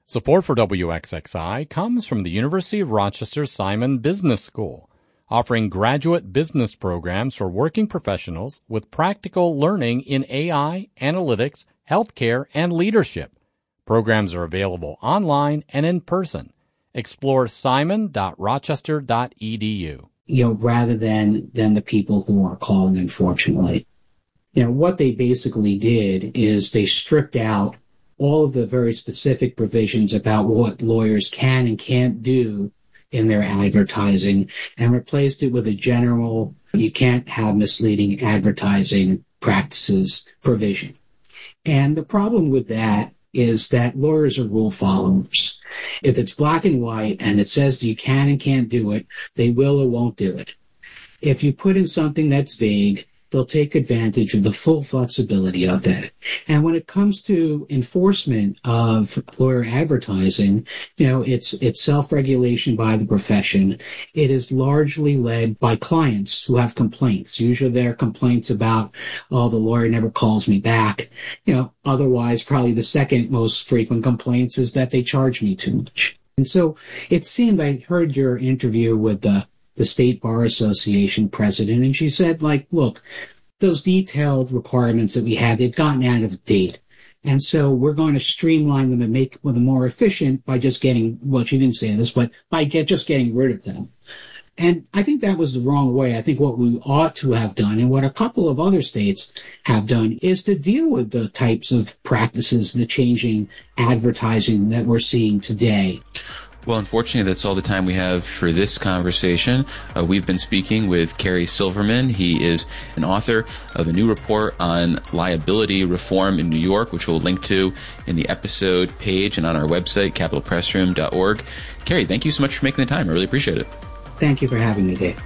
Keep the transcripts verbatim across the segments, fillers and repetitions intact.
Support for W X X I comes from the University of Rochester Simon Business School, offering graduate business programs for working professionals with practical learning in A I, analytics, healthcare, and leadership. Programs are available online and in person. Explore simon dot rochester dot e d u. You know, rather than, than the people who are calling, unfortunately. You know, what they basically did is they stripped out all of the very specific provisions about what lawyers can and can't do in their advertising and replaced it with a general, you can't have misleading advertising practices provision. And the problem with that is that lawyers are rule followers. If it's black and white and it says you can and can't do it, they will or won't do it. If you put in something that's vague, they'll take advantage of the full flexibility of that. And when it comes to enforcement of lawyer advertising, you know, it's it's self-regulation by the profession. It is largely led by clients who have complaints. Usually they're complaints about, oh, the lawyer never calls me back. You know, otherwise, probably the second most frequent complaints is that they charge me too much. And so it seemed, I heard your interview with the the State Bar Association president, and she said, like, look, those detailed requirements that we had, they've gotten out of date. And so we're going to streamline them and make them more efficient by just getting, well, she didn't say this, but by get, just getting rid of them. And I think that was the wrong way. I think what we ought to have done, and what a couple of other states have done, is to deal with the types of practices, the changing advertising that we're seeing today. Well, unfortunately, that's all the time we have for this conversation. Uh, we've been speaking with Kerry Silverman. He is an author of a new report on liability reform in New York, which we'll link to in the episode page and on our website, capital press room dot org. Kerry, thank you so much for making the time. I really appreciate it. Thank you for having me, Dave.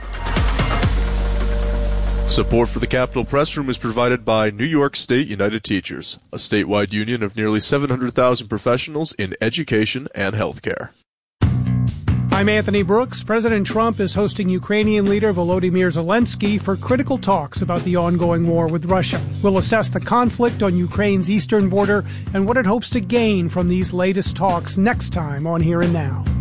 Support for the Capitol Press Room is provided by New York State United Teachers, a statewide union of nearly seven hundred thousand professionals in education and healthcare. I'm Anthony Brooks. President Trump is hosting Ukrainian leader Volodymyr Zelensky for critical talks about the ongoing war with Russia. We'll assess the conflict on Ukraine's eastern border and what it hopes to gain from these latest talks next time on Here and Now.